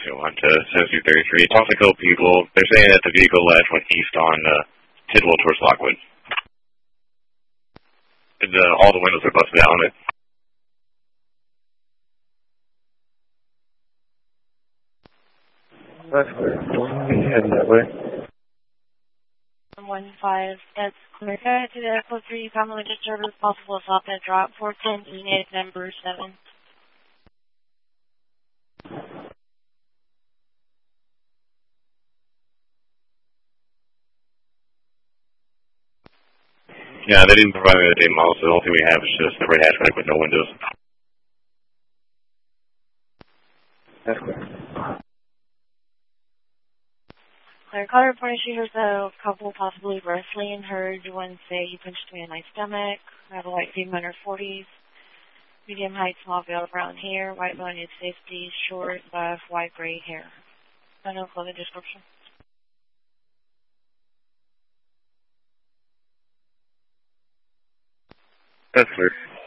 221 to Tennessee 33. Talked to a couple people. They're saying that the vehicle left went east on Tidwell towards Lockwood. All the windows are busted out on it. That's clear. We're heading that way. 115, that's clear. Head to the Echo 3, commonly disturbed as possible. Stop that drop. 410, Enid, number 7. Yeah, they didn't provide me the date model, so the only thing we have is just the red hatchback with no windows. That's clear. Clear. Caller reporting she hears a couple possibly wrestling. Heard one say, "You punched me in my stomach." I have a white female in her 40s. Medium height, small veil, brown hair. White bone is safety, short, buff, white gray hair. I know clothing description. That's clear.